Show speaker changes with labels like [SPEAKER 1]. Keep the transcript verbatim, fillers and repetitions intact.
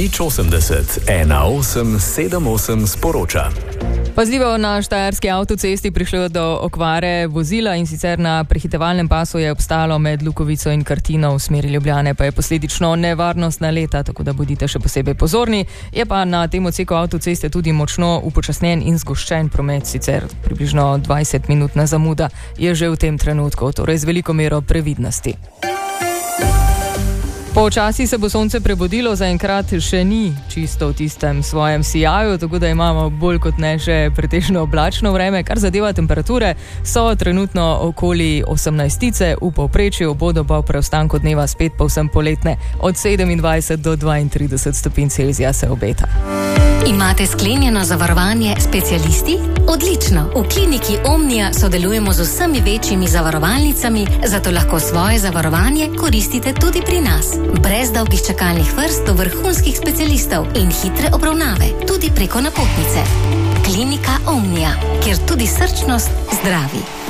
[SPEAKER 1] Nič osemdeset, ena osem sedem osem sporoča.
[SPEAKER 2] Pazljivo, na štajerski avtocesti prišlo do okvare vozila in sicer na prehitevalnem pasu je obstalo med Lukovico in Kartino, v smeri Ljubljane pa je posledično nevarnostna leta, tako da bodite še posebej pozorni. Je pa na tem odseku avtoceste tudi močno upočasnjen in zgoščen promet, sicer približno dvajset minutna zamuda je že v tem trenutku, torej z veliko mero previdnosti. Počasi se bo sonce prebudilo, zaenkrat še ni čisto v tistem svojem sijaju, tako da imamo bolj kot ne še pretežno oblačno vreme. Kar zadeva temperature, so trenutno okoli osemnajstice, v povprečju bodo pa v preostanku dneva spet povsem poletne. Od sedemindvajset do dvaintrideset stopinj Celzija se obeta.
[SPEAKER 3] Imate sklenjeno zavarovanje specialisti? Odlično! V kliniki Omnia sodelujemo z vsemi večjimi zavarovalnicami, zato lahko svoje zavarovanje koristite tudi pri nas. Brez dolgih čakalnih vrst do vrhunskih specialistov in hitre obravnave, tudi preko napotnice. Klinika Omnia, kjer tudi srčnost zdravi.